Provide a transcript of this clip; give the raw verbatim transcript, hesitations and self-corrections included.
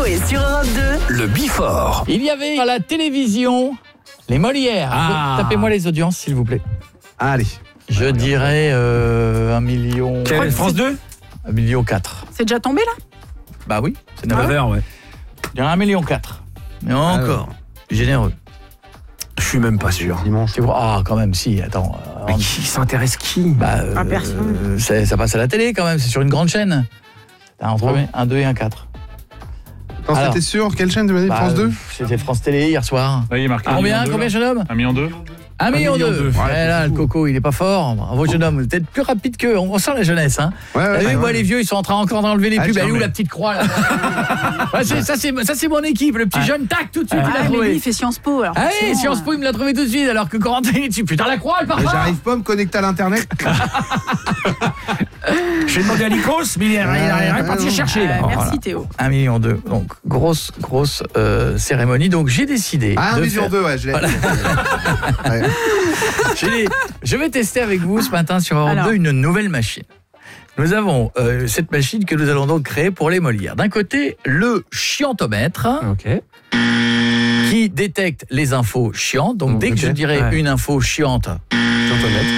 et sur Europe deux. Le Bifort. Il y avait à la télévision les Molières. Ah. Tapez-moi les audiences, s'il vous plaît. Allez. Je dirais euh, un million... Quelle, France deux un million quatre. C'est déjà tombé là? Bah oui, c'est neuf heures, ouais. Je dirais un million quatre. Mais encore, généreux. Je suis même pas sûr. Dimanche. Ah, quand même, si, attends. Mais qui s'intéresse qui? Bah, euh, Ah, personne. euh, c'est- ça passe à la télé quand même, c'est sur une grande chaîne. T'as entre Ouais. un deux et un quatre. Attends, Alors. c'était sûr? Quelle chaîne tu m'as dit? Bah, France deux? C'était France Télé hier soir. Là, il est marqué un Combien, million deux, combien, là. jeune homme? Un million deux. Un million million deux. deux. Ouais, Ouais, là, c'est le fou. coco, il est pas fort. Bravo, jeune homme. Vous êtes plus rapide qu'eux. On sent la jeunesse, hein. Ouais, T'as ouais, vu, ouais, moi, ouais. les vieux, ils sont en train encore d'enlever les Ah, pubs. tiens, Elle est où mais- la petite croix, là? Ouais, c'est- Ça, c'est ça, c'est mon équipe. Le petit jeune, tac, tout de suite, il Ah, l'a mais lui, trouvé. il fait Sciences Po. Alors Ah oui, forcément, Sciences Po, il me l'a trouvé tout de suite, alors que Corentin, il est dessus. Putain, la croix, elle part Mais pas. j'arrive pas à me connecter à l'internet. J'ai demandé à Nikos, mais il est il est- il est parti chercher. euh, là. merci Voilà. Théo. Un million deux. Donc, grosse, grosse euh, cérémonie. Donc, j'ai décidé. Ah, un de million faire- deux, ouais, je l'ai. Ouais. J'ai- Je vais tester avec vous ce matin sur Europe Alors. deux une nouvelle machine. Nous avons euh, cette machine que nous allons donc créer pour les Molières. D'un côté, le chiantomètre Ok. qui détecte les infos chiantes. Donc, dès que Ok. je dirai Ouais. une info chiante, Chiantomètre.